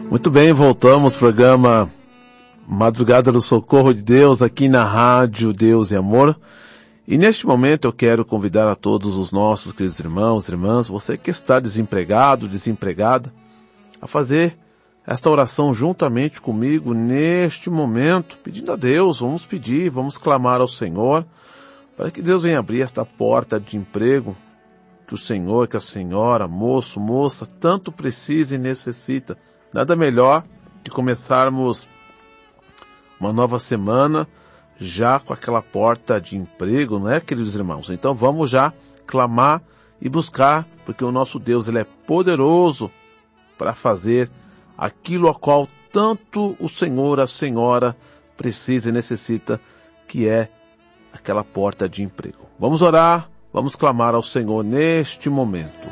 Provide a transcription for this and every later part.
Muito bem, voltamos ao programa Madrugada do Socorro de Deus, aqui na Rádio Deus e Amor. E neste momento eu quero convidar a todos os nossos queridos irmãos e irmãs, você que está desempregado, desempregada, a fazer esta oração juntamente comigo neste momento, pedindo a Deus, vamos clamar ao Senhor, para que Deus venha abrir esta porta de emprego que o Senhor, que a senhora, moço, moça, tanto precisa e necessita. Nada melhor que começarmos uma nova semana já com aquela porta de emprego, não é, queridos irmãos? Então vamos já clamar e buscar, porque o nosso Deus, ele é poderoso para fazer aquilo a qual tanto o Senhor, a senhora precisa e necessita, que é aquela porta de emprego. Vamos orar, vamos clamar ao Senhor neste momento.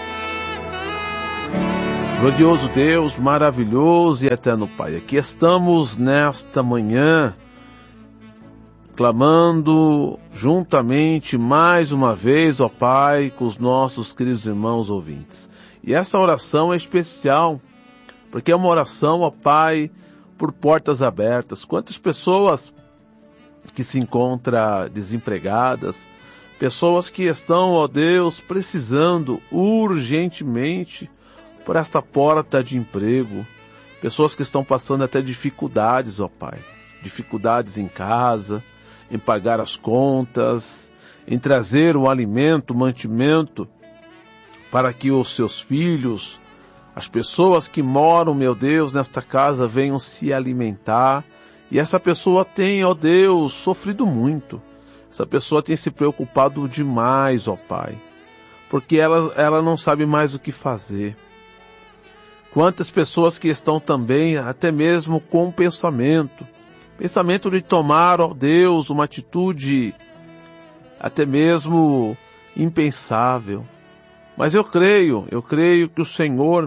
Glorioso Deus, maravilhoso e eterno Pai, aqui estamos nesta manhã, clamando juntamente mais uma vez, ó Pai, com os nossos queridos irmãos ouvintes. E essa oração é especial, porque é uma oração, ó Pai, por portas abertas. Quantas pessoas que se encontram desempregadas, pessoas que estão, ó Deus, precisando urgentemente por esta porta de emprego, pessoas que estão passando até dificuldades, ó Pai, dificuldades em casa, em pagar as contas, em trazer o alimento, o mantimento, para que os seus filhos, as pessoas que moram, meu Deus, nesta casa, venham se alimentar. E essa pessoa tem, ó Deus, sofrido muito. Essa pessoa tem se preocupado demais, ó Pai, porque ela não sabe mais o que fazer. Quantas pessoas que estão também, até mesmo com pensamento de tomar, ó Deus, uma atitude até mesmo impensável. Mas eu creio que o Senhor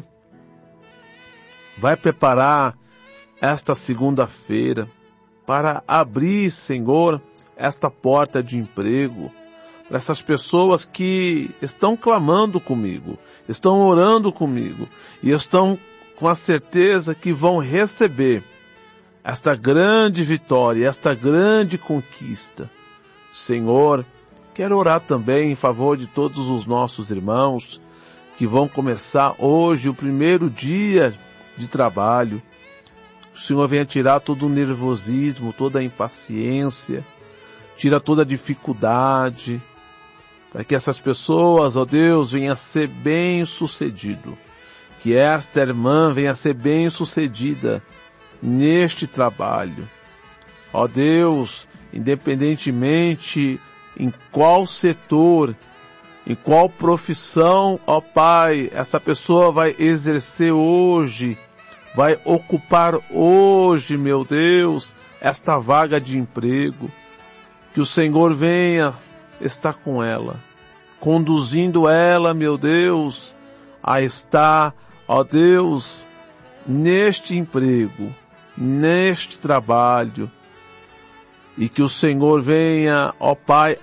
vai preparar esta segunda-feira para abrir, Senhor, esta porta de emprego para essas pessoas que estão clamando comigo, estão orando comigo e estão com a certeza que vão receber esta grande vitória, esta grande conquista. Senhor, quero orar também em favor de todos os nossos irmãos que vão começar hoje o primeiro dia de trabalho. O Senhor venha tirar todo o nervosismo, toda a impaciência, tira toda a dificuldade, para que essas pessoas, ó Deus, venham a ser bem-sucedido. Que esta irmã venha a ser bem-sucedida neste trabalho. Ó Deus, independentemente em qual setor, em qual profissão, ó Pai, essa pessoa vai exercer hoje, vai ocupar hoje, meu Deus, esta vaga de emprego. Que o Senhor venha estar com ela, conduzindo ela, meu Deus, a estar, ó Deus, neste emprego, neste trabalho, e que o Senhor venha, ó Pai,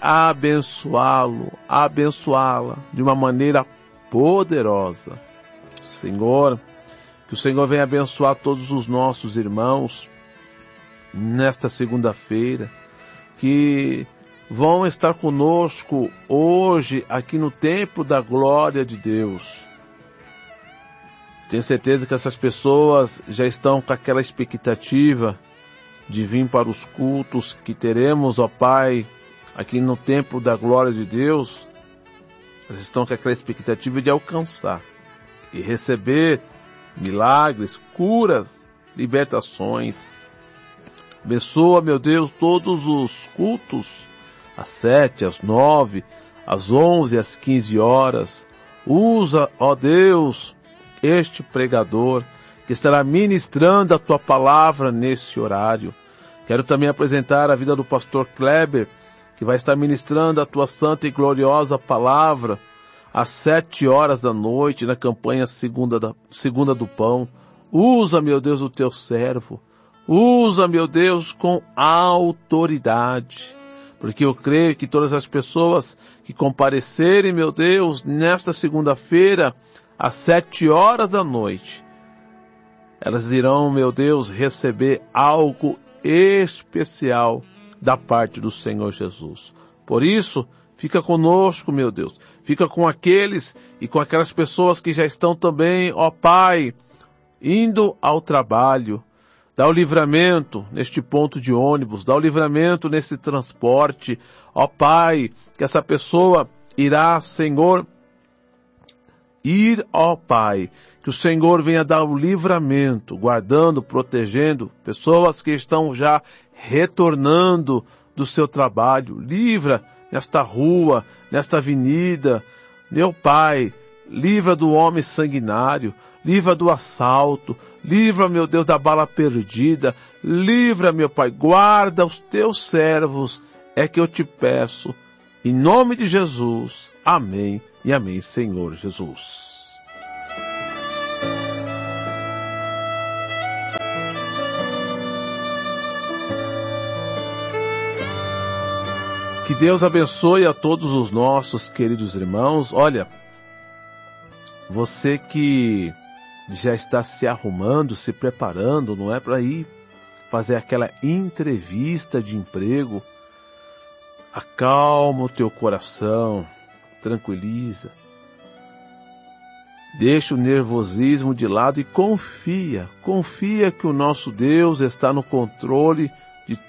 abençoá-la de uma maneira poderosa. Senhor, que o Senhor venha abençoar todos os nossos irmãos nesta segunda-feira, que vão estar conosco hoje aqui no Templo da Glória de Deus. Tenho certeza que essas pessoas já estão com aquela expectativa de vir para os cultos que teremos, ó Pai, aqui no Templo da Glória de Deus. Elas estão com aquela expectativa de alcançar e receber milagres, curas, libertações. Abençoa, meu Deus, todos os cultos, às 7, às 9, às 11, às 15 horas. Usa, ó Deus, este pregador que estará ministrando a Tua palavra nesse horário. Quero também apresentar a vida do pastor Kleber, que vai estar ministrando a Tua santa e gloriosa palavra às 7 horas da noite, na campanha Segunda do Pão. Usa, meu Deus, o Teu servo. Usa, meu Deus, com autoridade, porque eu creio que todas as pessoas que comparecerem, meu Deus, nesta segunda-feira, às 7 horas da noite, elas irão, meu Deus, receber algo especial da parte do Senhor Jesus. Por isso, fica conosco, meu Deus. Fica com aqueles e com aquelas pessoas que já estão também, ó Pai, indo ao trabalho. Dá o livramento neste ponto de ônibus, dá o livramento nesse transporte. Ó Pai, que essa pessoa irá, Senhor, ó Pai, que o Senhor venha dar o livramento, guardando, protegendo pessoas que estão já retornando do seu trabalho. Livra nesta rua, nesta avenida, meu Pai, livra do homem sanguinário, livra do assalto, livra, meu Deus, da bala perdida, livra, meu Pai, guarda os teus servos, é que eu te peço, em nome de Jesus, amém e amém, Senhor Jesus. Que Deus abençoe a todos os nossos queridos irmãos. Olha, você que já está se arrumando, se preparando, não é, para ir fazer aquela entrevista de emprego, acalma o teu coração, tranquiliza, deixa o nervosismo de lado e confia que o nosso Deus está no controle